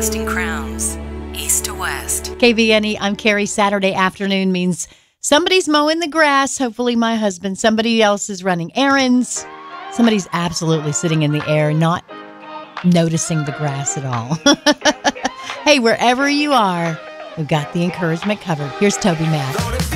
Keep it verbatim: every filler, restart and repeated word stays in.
Casting crowns, east to west. K V N E, I'm Carrie. Saturday afternoon means somebody's mowing the grass, hopefully my husband. Somebody else is running errands. Somebody's absolutely sitting in the air, not noticing the grass at all. Hey, wherever you are, we've got the encouragement covered. Here's Toby Mac.